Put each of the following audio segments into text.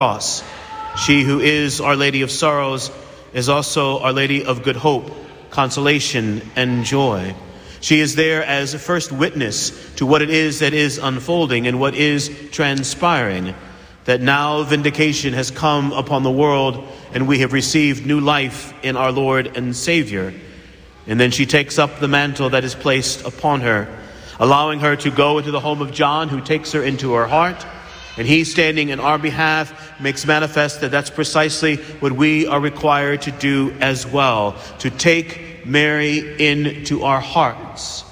cross. She who is Our Lady of Sorrows is also Our Lady of Good Hope, consolation, and joy. She is there as a first witness to what it is that is unfolding and what is transpiring, that now vindication has come upon the world and we have received new life in our Lord and Savior. And then she takes up the mantle that is placed upon her, allowing her to go into the home of John, who takes her into her heart. And he, standing in our behalf, makes manifest that that's precisely what we are required to do as well, to take Mary into our hearts.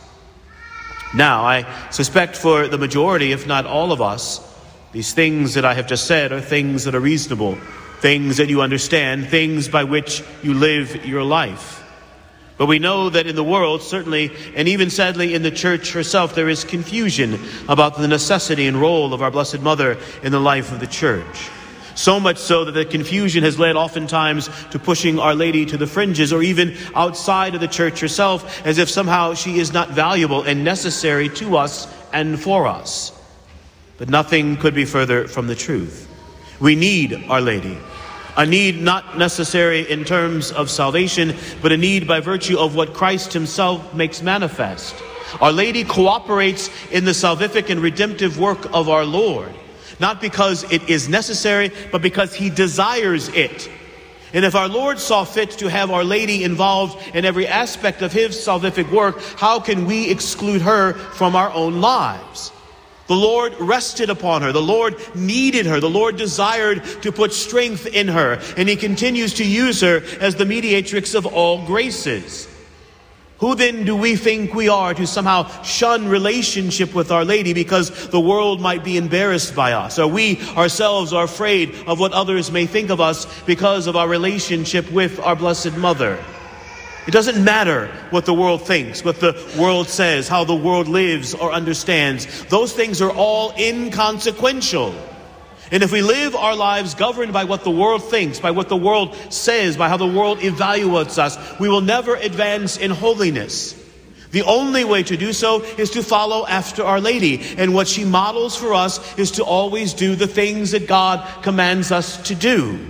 Now, I suspect for the majority, if not all of us, these things that I have just said are things that are reasonable, things that you understand, things by which you live your life. But we know that in the world, certainly, and even sadly in the Church herself, there is confusion about the necessity and role of our Blessed Mother in the life of the Church. So much so that the confusion has led oftentimes to pushing Our Lady to the fringes or even outside of the Church herself, as if somehow she is not valuable and necessary to us and for us. But nothing could be further from the truth. We need Our Lady. A need not necessary in terms of salvation, but a need by virtue of what Christ himself makes manifest. Our Lady cooperates in the salvific and redemptive work of our Lord, not because it is necessary, but because he desires it. And if our Lord saw fit to have Our Lady involved in every aspect of his salvific work, how can we exclude her from our own lives? The Lord rested upon her. The Lord needed her. The Lord desired to put strength in her. And he continues to use her as the mediatrix of all graces. Who then do we think we are to somehow shun relationship with Our Lady because the world might be embarrassed by us? Or we ourselves are afraid of what others may think of us because of our relationship with our Blessed Mother? It doesn't matter what the world thinks, what the world says, how the world lives or understands. Those things are all inconsequential. And if we live our lives governed by what the world thinks, by what the world says, by how the world evaluates us, we will never advance in holiness. The only way to do so is to follow after Our Lady. And what she models for us is to always do the things that God commands us to do.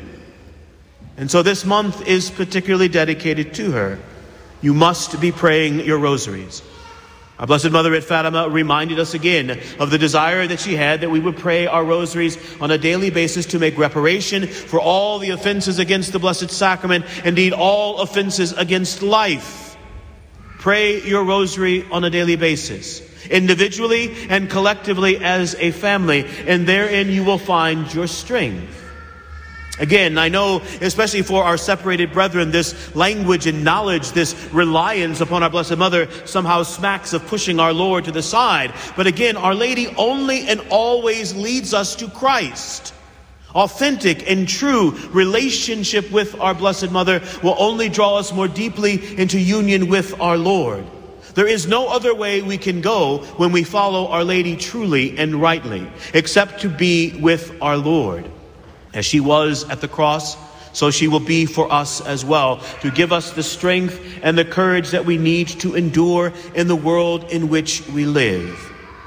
And so this month is particularly dedicated to her. You must be praying your rosaries. Our Blessed Mother at Fatima reminded us again of the desire that she had that we would pray our rosaries on a daily basis to make reparation for all the offenses against the Blessed Sacrament, indeed all offenses against life. Pray your rosary on a daily basis, individually and collectively as a family, and therein you will find your strength. Again, I know, especially for our separated brethren, this language and knowledge, this reliance upon our Blessed Mother somehow smacks of pushing our Lord to the side. But again, Our Lady only and always leads us to Christ. Authentic and true relationship with our Blessed Mother will only draw us more deeply into union with our Lord. There is no other way we can go when we follow Our Lady truly and rightly, except to be with our Lord. As she was at the cross, so she will be for us as well, to give us the strength and the courage that we need to endure in the world in which we live.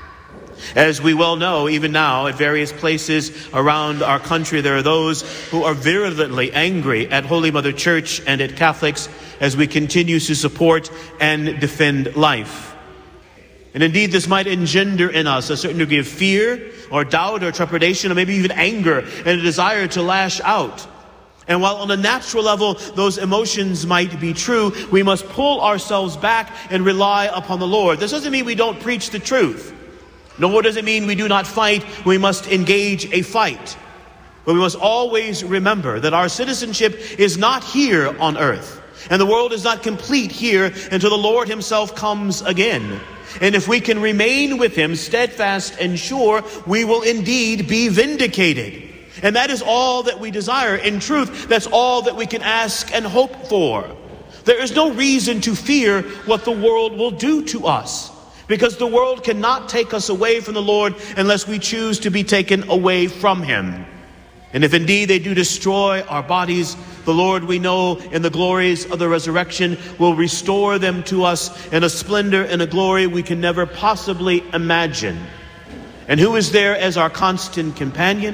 As we well know, even now, at various places around our country, there are those who are virulently angry at Holy Mother Church and at Catholics as we continue to support and defend life. And indeed, this might engender in us a certain degree of fear or doubt or trepidation or maybe even anger and a desire to lash out. And while on a natural level those emotions might be true, we must pull ourselves back and rely upon the Lord. This doesn't mean we don't preach the truth. Nor does it mean we do not fight. We must engage a fight. But we must always remember that our citizenship is not here on earth. And the world is not complete here until the Lord himself comes again. And if we can remain with him steadfast and sure, we will indeed be vindicated. And that is all that we desire. In truth, that's all that we can ask and hope for. There is no reason to fear what the world will do to us, because the world cannot take us away from the Lord unless we choose to be taken away from him. And if indeed they do destroy our bodies, the Lord, we know, in the glories of the resurrection, will restore them to us in a splendor and a glory we can never possibly imagine. And who is there as our constant companion?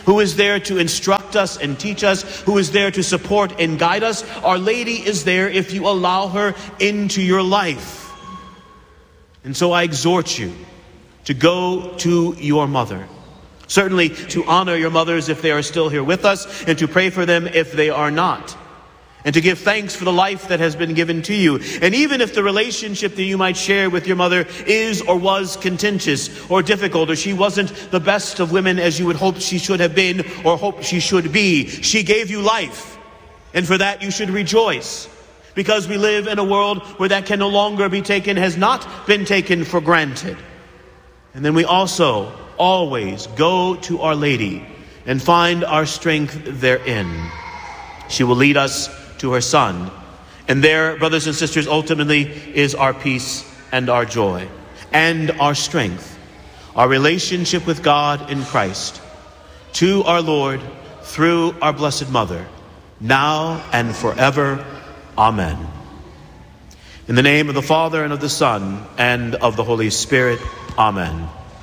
who is there to instruct us and teach us, who is there to support and guide us. Our Lady is there if you allow her into your life. And so I exhort you to go to your mother. Certainly to honor your mothers if they are still here with us, and to pray for them if they are not. And to give thanks for the life that has been given to you. And even if the relationship that you might share with your mother is or was contentious or difficult, or she wasn't the best of women as you would hope she should have been or hope she should be, she gave you life. And for that you should rejoice. Because we live in a world where that can no longer be taken, has not been taken for granted. And then we also always go to Our Lady and find our strength therein. She will lead us to her Son. And there, brothers and sisters, ultimately is our peace and our joy and our strength, our relationship with God in Christ, to our Lord through our Blessed Mother, now and forever. Amen. In the name of the Father, and of the Son, and of the Holy Spirit. Amen.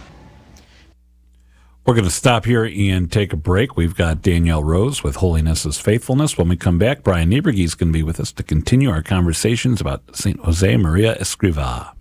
We're going to stop here and take a break. We've got Danielle Rose with Holiness is Faithfulness. When we come back, Brian Nieberge is going to be with us to continue our conversations about St. Jose Maria Escrivá.